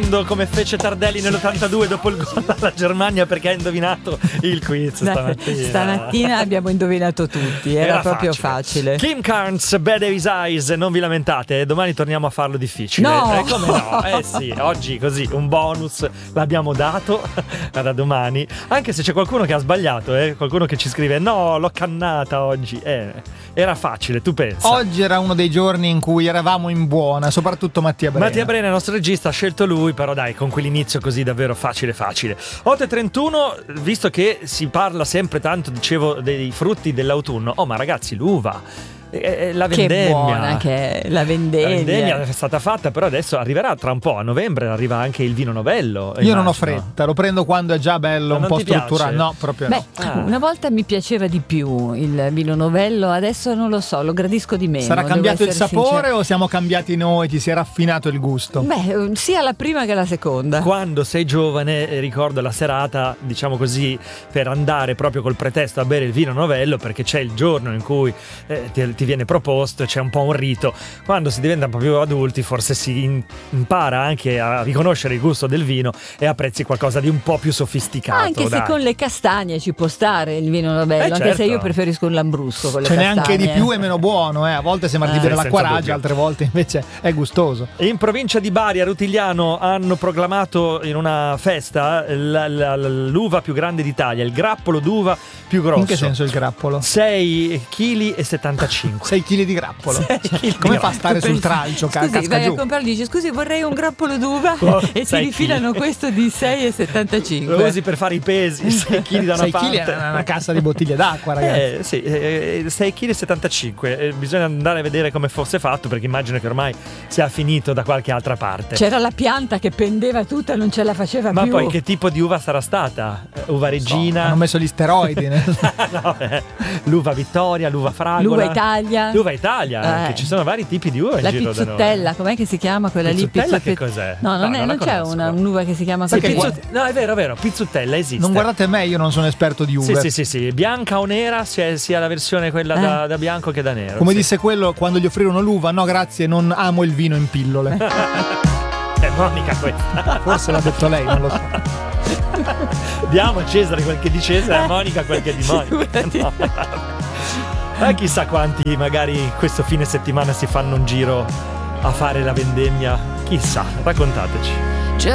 facendo come fece Tardelli nell'82 dopo il gol alla Germania, perché ha indovinato il quiz stamattina. Stamattina abbiamo indovinato tutti, era proprio facile. Kim Carnes, Bad Eyes, non vi lamentate, domani torniamo a farlo difficile. No! Come no? Sì, oggi così un bonus l'abbiamo dato da domani, anche se c'è qualcuno che ha sbagliato, qualcuno che ci scrive no, l'ho cannata oggi. Era facile, tu pensa. Oggi era uno dei giorni in cui eravamo in buona, soprattutto Mattia Brena. Mattia Brena, il nostro regista, ha scelto lui, però dai, con quell'inizio così davvero facile. 8:31, visto che si parla sempre tanto, dicevo, dei frutti dell'autunno. Oh, ma ragazzi, l'uva, la vendemmia. Che buona che è la vendemmia. La vendemmia è stata fatta, però adesso arriverà tra un po', a novembre arriva anche il vino novello. Io non ho fretta, lo prendo quando è già bello, un po' strutturato. No, proprio no. Una volta mi piaceva di più il vino novello, adesso non lo so, lo gradisco di meno. Sarà cambiato il sapore o siamo cambiati noi, ti si è raffinato il gusto? Beh, sia la prima che la seconda. Quando sei giovane, ricordo la serata, diciamo così, per andare proprio col pretesto a bere il vino novello, perché c'è il giorno in cui ti viene proposto, c'è un po' un rito. Quando si diventa un po' più adulti, forse si impara anche a riconoscere il gusto del vino e apprezzi qualcosa di un po' più sofisticato. Anche se con le castagne ci può stare il vino novello, anche se io preferisco il lambrusco con le castagne. Ce n'è anche di più e meno buono, a volte sembra di bere l'acquarage, altre volte invece è gustoso. In provincia di Bari, a Rutigliano, hanno proclamato in una festa l'uva più grande d'Italia, il grappolo d'uva più grosso. In che senso il grappolo? 6,75 kg. 6 kg di grappolo. Come fa a stare sul tralcio? Scusi, vai a comprare, dici scusi, vorrei un grappolo d'uva e ti rifilano questo di 6,75. Lo usi per fare i pesi, 6 kg da una 6 parte. 6 kg è una cassa di bottiglie d'acqua, ragazzi. Sì, 6,75 kg. Bisogna andare a vedere come fosse fatto, perché immagino che ormai sia finito da qualche altra parte. C'era la pianta che pendeva tutta, non ce la faceva Ma più. Ma poi che tipo di uva sarà stata? Uva regina? Hanno messo gli steroidi. No, l'uva Vittoria, l'uva Fragola, l'uva Italia, che ci sono vari tipi di uva in giro da noi. La pizzuttella, com'è che si chiama quella pizzuttella lì? Che cos'è? No, non c'è un'uva che si chiama così. No, è vero, pizzuttella esiste. Non guardate me, io non sono esperto di uve. Sì, bianca o nera, sia la versione quella da bianco che da nero. Come disse quello quando gli offrirono l'uva, no grazie, non amo il vino in pillole. È Monica questa. Forse l'ha detto lei, non lo so. Diamo a Cesare quel che è di Cesare, a Monica quel che è di Monica. No. Chissà quanti magari questo fine settimana si fanno un giro a fare la vendemmia. Chissà, raccontateci.